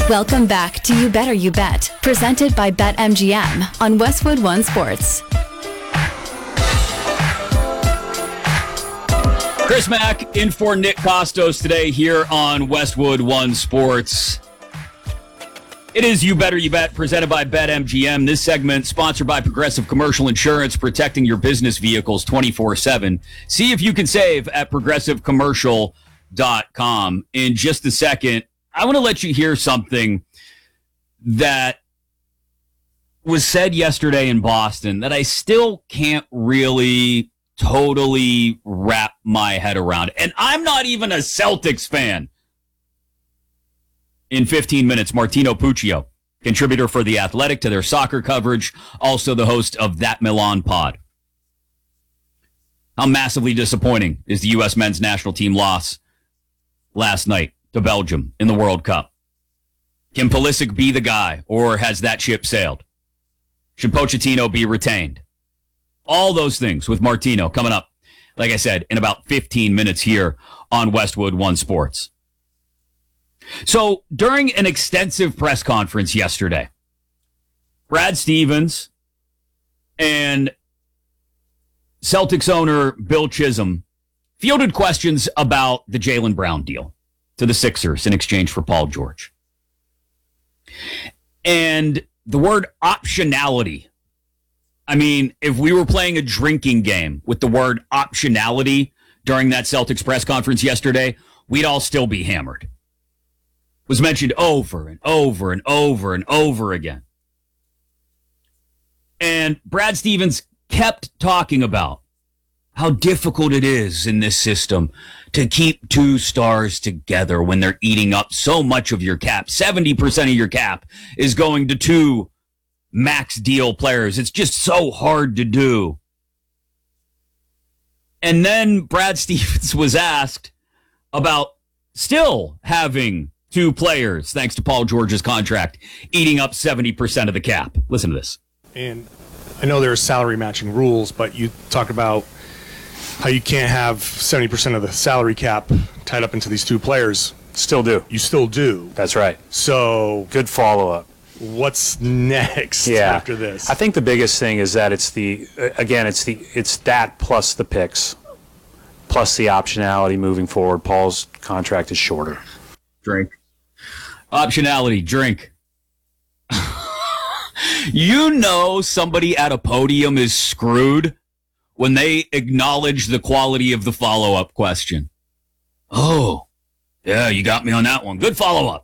Welcome back to You Better You Bet, presented by BetMGM on Westwood One Sports. Chris Mack in for Nick Costos today here on Westwood One Sports. It is You Better You Bet, presented by BetMGM. This segment sponsored by Progressive Commercial Insurance, protecting your business vehicles 24/7. See if you can save at progressivecommercial.com. In just a second, I want to let you hear something that was said yesterday in Boston that I still can't really totally wrap my head around. And I'm not even a Celtics fan. In 15 minutes, Martino Puccio, contributor for The Athletic to their soccer coverage, also the host of That Milan Pod. How massively disappointing is the U.S. men's national team loss last night to Belgium in the World Cup? Can Pulisic be the guy, or has that ship sailed? Should Pochettino be retained? All those things with Martino coming up, like I said, in about 15 minutes here on Westwood One Sports. So during an extensive press conference yesterday, Brad Stevens and Celtics owner Bill Chisholm fielded questions about the Jaylen Brown deal to the Sixers in exchange for Paul George. And the word optionality. I mean, if we were playing a drinking game with the word optionality during that Celtics press conference yesterday, we'd all still be hammered. It was mentioned over and over and over and over again. And Brad Stevens kept talking about how difficult it is in this system to keep two stars together when they're eating up so much of your cap. 70% of your cap is going to two max deal players. It's just so hard to do. And then Brad Stevens was asked about still having two players, thanks to Paul George's contract, eating up 70% of the cap. Listen to this. And I know there are salary matching rules, but you talk about how you can't have 70% of the salary cap tied up into these two players. Still do. You still do. That's right. So good follow-up. What's next after this? I think the biggest thing is that it's that plus the picks, plus the optionality moving forward. Paul's contract is shorter. Drink. Optionality, drink. You know somebody at a podium is screwed when they acknowledge the quality of the follow-up question. Oh, yeah, you got me on that one. Good follow-up.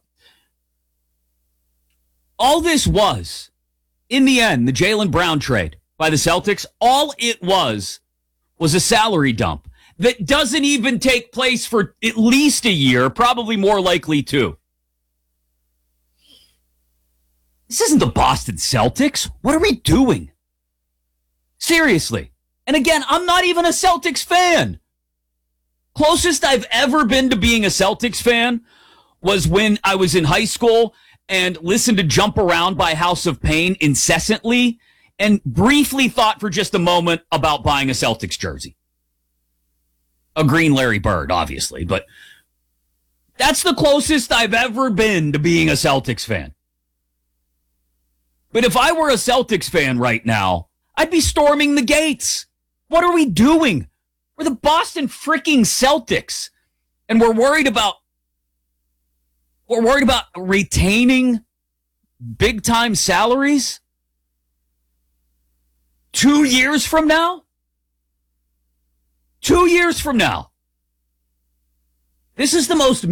All this was, in the end, the Jaylen Brown trade by the Celtics, all it was a salary dump that doesn't even take place for at least a year, probably more likely two. This isn't the Boston Celtics. What are we doing? Seriously. And again, I'm not even a Celtics fan. Closest I've ever been to being a Celtics fan was when I was in high school and listened to Jump Around by House of Pain incessantly and briefly thought for just a moment about buying a Celtics jersey. A green Larry Bird, obviously, but that's the closest I've ever been to being a Celtics fan. But if I were a Celtics fan right now, I'd be storming the gates. What are we doing? We're the Boston freaking Celtics, and we're worried about retaining big-time salaries 2 years from now? 2 years from now. This is the most